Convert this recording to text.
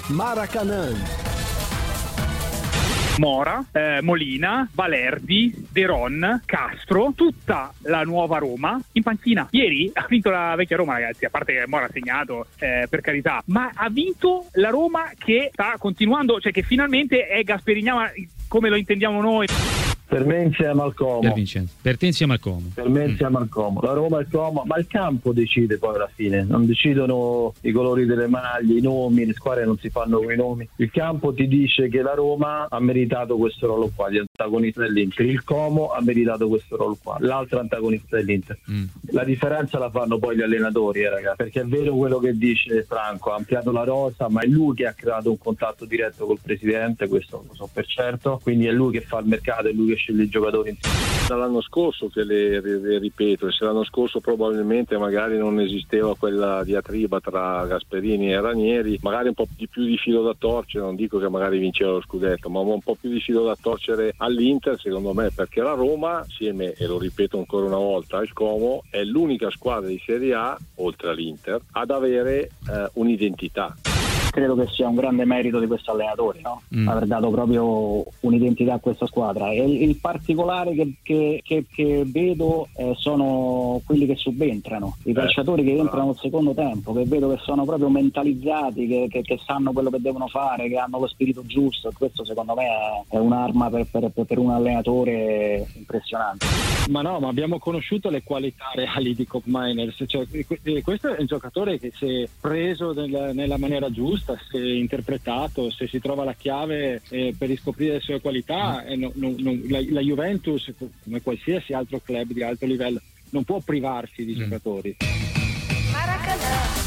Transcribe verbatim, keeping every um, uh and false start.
Maracanã. Mora, eh, Molina, Valerdi, De Ron, Castro, tutta la nuova Roma in panchina. Ieri ha vinto la vecchia Roma, ragazzi, a parte che Mora ha segnato, eh, per carità, ma ha vinto la Roma che sta continuando, cioè che finalmente è Gasperiniana come lo intendiamo noi. Per me insieme al Como. Per Vincenzo. Per te insieme al Como. Per me insieme mm. al Como. La Roma e il Como, ma il campo decide poi alla fine. Non decidono i colori delle maglie, i nomi, le squadre non si fanno con i nomi. Il campo ti dice che la Roma ha meritato questo ruolo qua, di antagonista dell'Inter. Il Como ha meritato questo ruolo qua, l'altro antagonista dell'Inter. Mm. La differenza la fanno poi gli allenatori, eh, ragazzi. Perché è vero quello che dice Franco, ha ampliato la rosa, ma è lui che ha creato un contatto diretto col presidente, questo lo so per certo. Quindi è lui che fa il mercato, è lui che sceglie i giocatori. Dall'anno scorso che le, le ripeto, se l'anno scorso probabilmente magari non esisteva quella diatriba tra Gasperini e Ranieri, magari un po' di più di filo da torcere, non dico che magari vinceva lo scudetto, ma un po' più di filo da torcere all'Inter, secondo me, perché la Roma, assieme, e lo ripeto ancora una volta, al Como, è l'unica squadra di Serie A, oltre all'Inter, ad avere eh, un'identità. Credo che sia un grande merito di questo allenatore, no? Mm. Aver dato proprio un'identità a questa squadra. E il, il particolare che, che, che, che vedo eh, sono quelli che subentrano, i calciatori che entrano al secondo tempo, che vedo che sono proprio mentalizzati, che, che, che sanno quello che devono fare, che hanno lo spirito giusto. Questo secondo me è, è un'arma per, per, per un allenatore impressionante. Ma no, ma abbiamo conosciuto le qualità reali di Koopmeiners, cioè, questo è un giocatore che si è preso nel, nella maniera giusta, se interpretato, se si trova la chiave eh, per riscoprire le sue qualità, eh, no, no, no, la, la Juventus, come qualsiasi altro club di alto livello, non può privarsi di mm. giocatori. Maracanã.